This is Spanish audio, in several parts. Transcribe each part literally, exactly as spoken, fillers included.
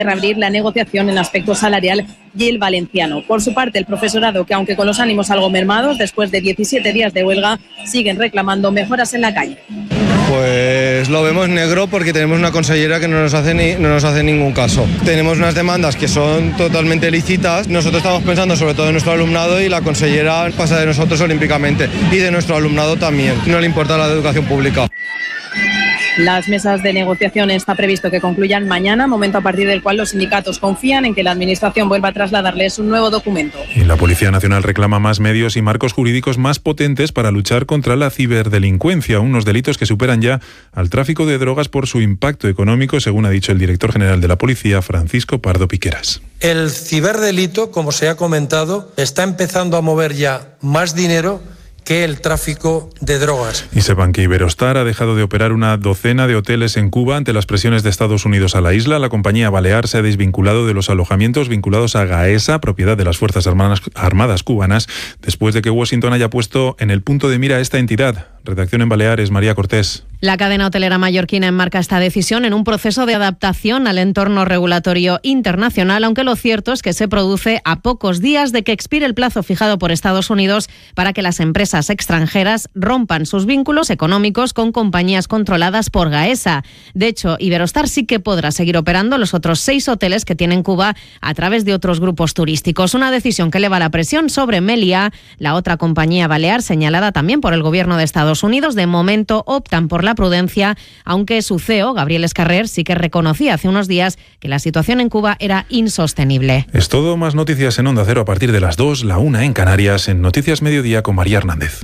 reabrir la negociación en aspecto salarial y el valenciano. Por su parte, el profesorado, que aunque con los ánimos algo mermados, después de diecisiete días de huelga, siguen reclamando mejoras en la calle. Pues lo vemos negro porque tenemos una consellera que no nos hace ni, no nos hace ningún caso. Tenemos unas demandas que son totalmente lícitas. Nosotros estamos pensando sobre todo en nuestro alumnado y la consellera pasa de nosotros olímpicamente y de nuestro alumnado también. No le importa la educación pública. Las mesas de negociación está previsto que concluyan mañana, momento a partir del cual los sindicatos confían en que la Administración vuelva a trasladarles un nuevo documento. Y la Policía Nacional reclama más medios y marcos jurídicos más potentes para luchar contra la ciberdelincuencia, unos delitos que superan ya al tráfico de drogas por su impacto económico, según ha dicho el director general de la Policía, Francisco Pardo Piqueras. El ciberdelito, como se ha comentado, está empezando a mover ya más dinero que el tráfico de drogas. Y sepan que Iberostar ha dejado de operar una docena de hoteles en Cuba ante las presiones de Estados Unidos a la isla. La compañía balear se ha desvinculado de los alojamientos vinculados a Gaesa, propiedad de las Fuerzas Armadas, Armadas cubanas, después de que Washington haya puesto en el punto de mira a esta entidad. Redacción en Baleares, María Cortés. La cadena hotelera mallorquina enmarca esta decisión en un proceso de adaptación al entorno regulatorio internacional, aunque lo cierto es que se produce a pocos días de que expire el plazo fijado por Estados Unidos para que las empresas extranjeras rompan sus vínculos económicos con compañías controladas por Gaesa. De hecho, Iberostar sí que podrá seguir operando los otros seis hoteles que tiene en Cuba a través de otros grupos turísticos. Una decisión que eleva la presión sobre Meliá, la otra compañía balear señalada también por el gobierno de Estados Unidos. De momento optan por la prudencia, aunque su C E O, Gabriel Escarrer, sí que reconocía hace unos días que la situación en Cuba era insostenible. Es todo, más noticias en Onda Cero a partir de las dos, la una en Canarias, en Noticias Mediodía con María Hernández.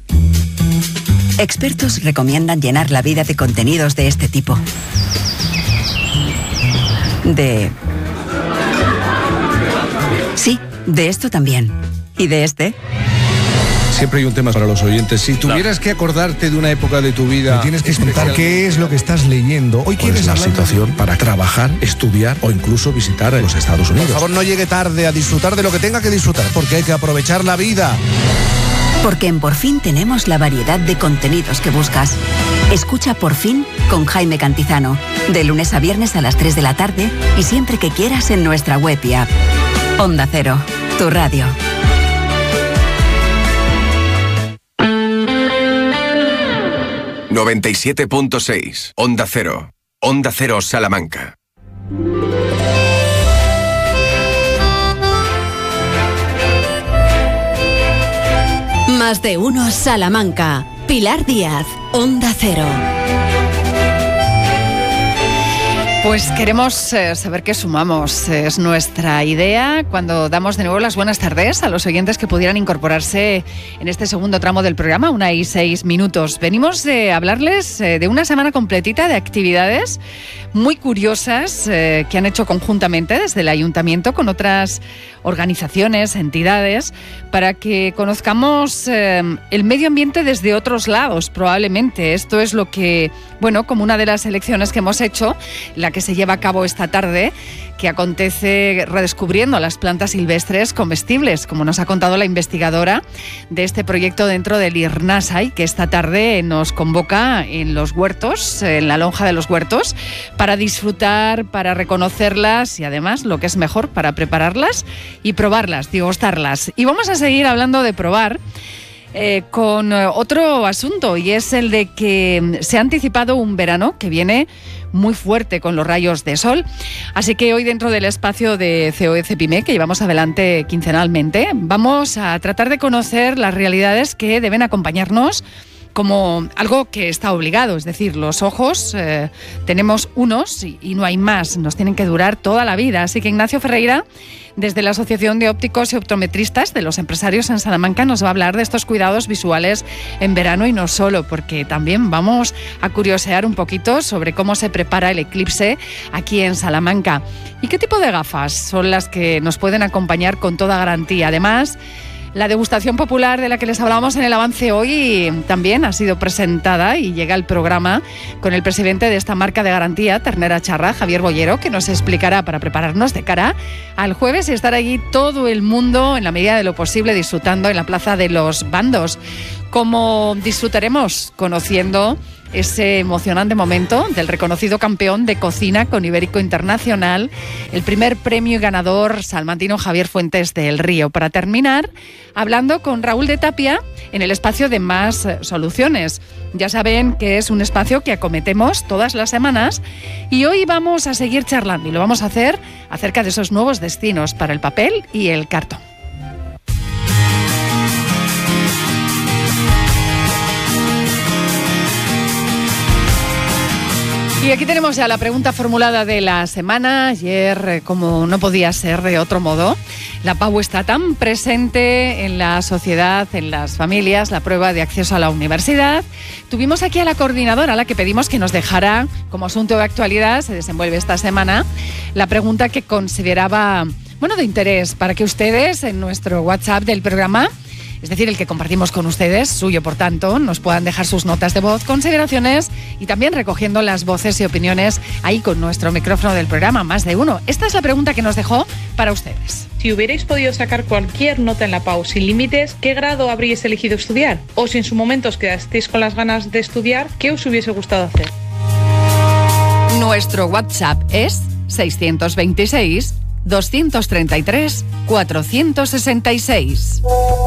Expertos recomiendan llenar la vida de contenidos de este tipo. De... Sí, de esto también. ¿Y de este? Siempre hay un tema para los oyentes. Si tuvieras que acordarte de una época de tu vida... Me tienes que contar qué es lo que estás leyendo. Hoy quieres la situación para trabajar, estudiar o incluso visitar a los Estados Unidos. Por favor, no llegue tarde a disfrutar de lo que tenga que disfrutar, porque hay que aprovechar la vida. Porque en Por Fin tenemos la variedad de contenidos que buscas. Escucha Por Fin con Jaime Cantizano, de lunes a viernes a las tres de la tarde y siempre que quieras en nuestra web y app. Onda Cero, tu radio. noventa y siete punto seis, Onda Cero, Onda Cero Salamanca. Más de uno Salamanca. Pilar Díaz, Onda Cero. Pues queremos eh, saber qué sumamos. Es nuestra idea cuando damos de nuevo las buenas tardes a los oyentes que pudieran incorporarse en este segundo tramo del programa, una y seis minutos. Venimos de hablarles eh, de una semana completita de actividades muy curiosas eh, que han hecho conjuntamente desde el Ayuntamiento con otras organizaciones, entidades, para que conozcamos eh, el medio ambiente desde otros lados, probablemente. Esto es lo que, bueno, como una de las elecciones que hemos hecho, la que se lleva a cabo esta tarde, que acontece redescubriendo las plantas silvestres comestibles, como nos ha contado la investigadora de este proyecto dentro del IRNASAI, que esta tarde nos convoca en los huertos, en la lonja de los huertos, para disfrutar, para reconocerlas y además, lo que es mejor, para prepararlas y probarlas, degustarlas. Y vamos a seguir hablando de probar eh, con otro asunto, y es el de que se ha anticipado un verano que viene muy fuerte con los rayos de sol. Así que hoy, dentro del espacio de C O E CEPIME que llevamos adelante quincenalmente, vamos a tratar de conocer las realidades que deben acompañarnos como algo que está obligado, es decir, los ojos eh, tenemos unos y, y no hay más, nos tienen que durar toda la vida. Así que Ignacio Ferreira, desde la Asociación de Ópticos y Optometristas de los Empresarios en Salamanca, nos va a hablar de estos cuidados visuales en verano, y no solo, porque también vamos a curiosear un poquito sobre cómo se prepara el eclipse aquí en Salamanca y qué tipo de gafas son las que nos pueden acompañar con toda garantía. Además, la degustación popular de la que les hablábamos en el avance hoy también ha sido presentada y llega al programa con el presidente de esta marca de garantía, Ternera Charra, Javier Bollero, que nos explicará para prepararnos de cara al jueves y estar allí todo el mundo, en la medida de lo posible, disfrutando en la Plaza de los Bandos. Como disfrutaremos conociendo ese emocionante momento del reconocido campeón de cocina con Ibérico Internacional, el primer premio y ganador salmantino Javier Fuentes del Río. Para terminar, hablando con Raúl de Tapia en el espacio de Más Soluciones. Ya saben que es un espacio que acometemos todas las semanas y hoy vamos a seguir charlando y lo vamos a hacer acerca de esos nuevos destinos para el papel y el cartón. Y aquí tenemos ya la pregunta formulada de la semana. Ayer, como no podía ser de otro modo, la P A U está tan presente en la sociedad, en las familias, la prueba de acceso a la universidad. Tuvimos aquí a la coordinadora, a la que pedimos que nos dejara, como asunto de actualidad, se desenvuelve esta semana, la pregunta que consideraba, bueno, de interés para que ustedes en nuestro WhatsApp del programa, es decir, el que compartimos con ustedes, suyo por tanto, nos puedan dejar sus notas de voz, consideraciones y también recogiendo las voces y opiniones ahí con nuestro micrófono del programa, Más de Uno. Esta es la pregunta que nos dejó para ustedes. Si hubierais podido sacar cualquier nota en la P A U sin límites, ¿qué grado habríais elegido estudiar? O si en su momento os quedasteis con las ganas de estudiar, ¿qué os hubiese gustado hacer? Nuestro WhatsApp es seiscientos veintiséis, doscientos treinta y tres, cuatrocientos sesenta y seis.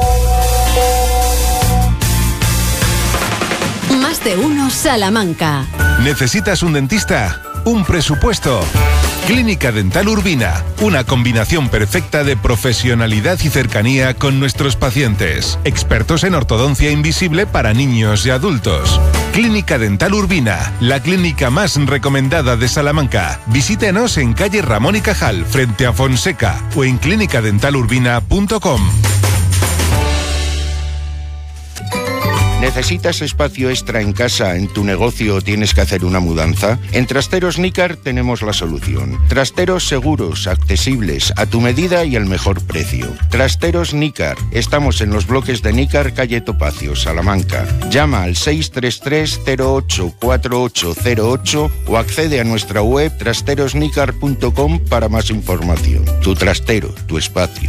Más de Uno Salamanca. ¿Necesitas un dentista? ¿Un presupuesto? Clínica Dental Urbina, una combinación perfecta de profesionalidad y cercanía con nuestros pacientes. Expertos en ortodoncia invisible para niños y adultos. Clínica Dental Urbina, la clínica más recomendada de Salamanca. Visítenos en calle Ramón y Cajal, frente a Fonseca, o en clínica dental urbina punto com. ¿Necesitas espacio extra en casa, en tu negocio o tienes que hacer una mudanza? En Trasteros Nícar tenemos la solución. Trasteros seguros, accesibles, a tu medida y al mejor precio. Trasteros Nícar. Estamos en los bloques de Nícar, calle Topacio, Salamanca. Llama al seis tres tres, cero ocho, cuatro ocho cero ocho o accede a nuestra web trasteros nícar punto com para más información. Tu trastero, tu espacio.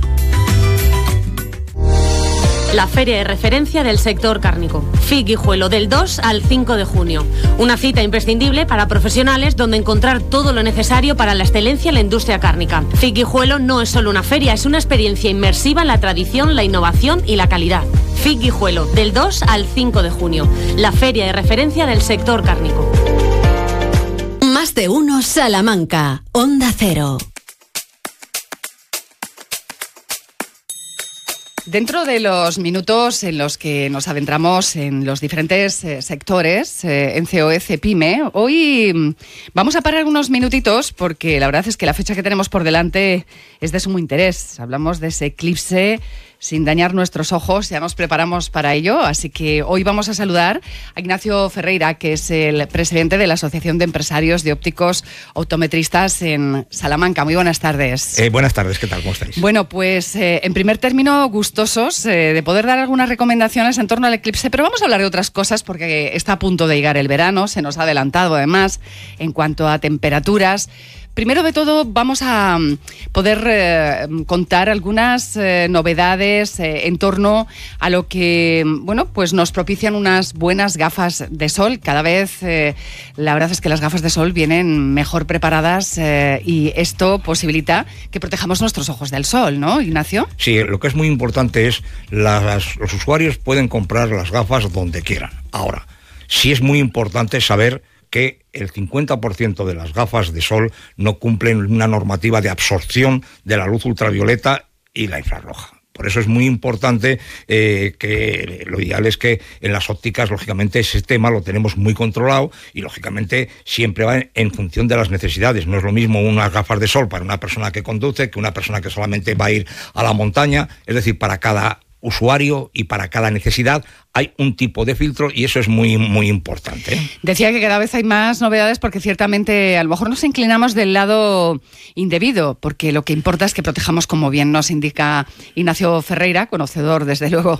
La feria de referencia del sector cárnico. F I C Guijuelo, del dos al cinco de junio. Una cita imprescindible para profesionales donde encontrar todo lo necesario para la excelencia en la industria cárnica. F I C Guijuelo no es solo una feria, es una experiencia inmersiva en la tradición, la innovación y la calidad. F I C Guijuelo, del dos al cinco de junio. La feria de referencia del sector cárnico. Más de Uno Salamanca. Onda Cero. Dentro de los minutos en los que nos adentramos en los diferentes eh, sectores, eh, en C O E, CEPIME, hoy vamos a parar unos minutitos porque la verdad es que la fecha que tenemos por delante es de sumo interés. Hablamos de ese eclipse sin dañar nuestros ojos, ya nos preparamos para ello, así que hoy vamos a saludar a Ignacio Ferreira, que es el presidente de la Asociación de Empresarios de Ópticos Optometristas en Salamanca. Muy buenas tardes. Eh, buenas tardes, ¿qué tal? ¿Cómo estáis? Bueno, pues eh, en primer término, gustosos eh, de poder dar algunas recomendaciones en torno al eclipse, pero vamos a hablar de otras cosas porque está a punto de llegar el verano, se nos ha adelantado además en cuanto a temperaturas. Primero de todo, vamos a poder eh, contar algunas eh, novedades eh, en torno a lo que, bueno, pues nos propician unas buenas gafas de sol. Cada vez, eh, la verdad es que las gafas de sol vienen mejor preparadas eh, y esto posibilita que protejamos nuestros ojos del sol, ¿no, Ignacio? Sí, lo que es muy importante es las, los usuarios pueden comprar las gafas donde quieran. Ahora, sí es muy importante saber que el cincuenta por ciento de las gafas de sol no cumplen una normativa de absorción de la luz ultravioleta y la infrarroja. Por eso es muy importante eh, que lo ideal es que en las ópticas, lógicamente, ese tema lo tenemos muy controlado y, lógicamente, siempre va en, en función de las necesidades. No es lo mismo unas gafas de sol para una persona que conduce que una persona que solamente va a ir a la montaña. Es decir, para cada usuario y para cada necesidad hay un tipo de filtro y eso es muy, muy importante. Decía que cada vez hay más novedades porque ciertamente a lo mejor nos inclinamos del lado indebido, porque lo que importa es que protejamos, como bien nos indica Ignacio Ferreira, conocedor desde luego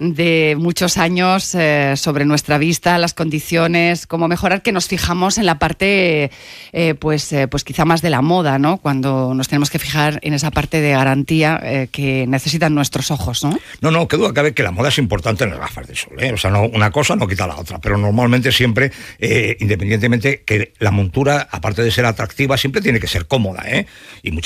de muchos años eh, sobre nuestra vista, las condiciones, cómo mejorar, que nos fijamos en la parte eh, pues, eh, pues quizá más de la moda, ¿no? Cuando nos tenemos que fijar en esa parte de garantía eh, que necesitan nuestros ojos, ¿no? No, no, que duda cabe que la moda es importante en las gafas de sol, ¿eh? O sea, no, una cosa no quita la otra, pero normalmente siempre, eh, independientemente que la montura, aparte de ser atractiva, siempre tiene que ser cómoda, ¿eh? Y muchas